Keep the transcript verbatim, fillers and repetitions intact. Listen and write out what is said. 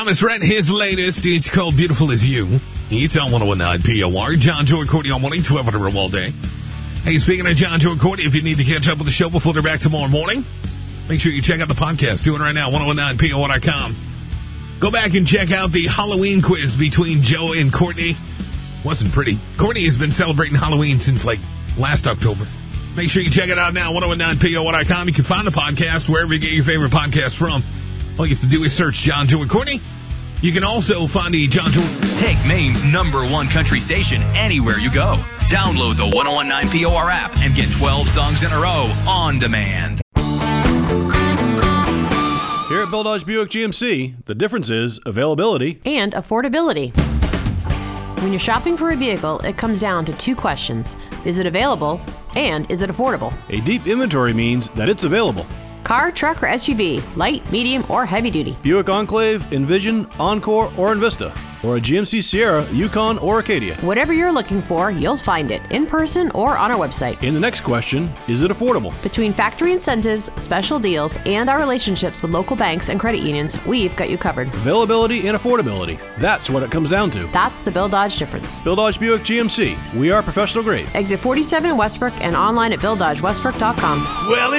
Thomas Rhett, his latest. It's called Beautiful As You. It's on one oh one nine P O R. John, Joe, and Courtney all morning, twelve hundred all day. Hey, speaking of John, Joe, and Courtney, if you need to catch up with the show before they're back tomorrow morning, make sure you check out the podcast. Do it right now, ten nineteen P O R dot com. Go back and check out the Halloween quiz between Joe and Courtney. Wasn't pretty. Courtney has been celebrating Halloween since, like, last October. Make sure you check it out now, ten nineteen P O R dot com. You can find the podcast wherever you get your favorite podcast from. All you have to do is search John, Joe, and Courtney. You can also find the John, Joe... Take Maine's number one country station anywhere you go. Download the ten nineteen P O R app and get twelve songs in a row on demand. Here at Bill Dodge Buick G M C, the difference is availability and affordability. When you're shopping for a vehicle, it comes down to two questions. Is it available and is it affordable? A deep inventory means that it's available. Car, truck, or S U V, light, medium, or heavy duty. Buick Enclave, Envision, Encore, or Envista. Or a G M C Sierra, Yukon, or Acadia. Whatever you're looking for, you'll find it in person or on our website. In the next question, is it affordable? Between factory incentives, special deals, and our relationships with local banks and credit unions, we've got you covered. Availability and affordability. That's what it comes down to. That's the Bill Dodge difference. Bill Dodge Buick G M C. We are professional grade. Exit forty-seven in Westbrook and online at bill dodge westbrook dot com. Well,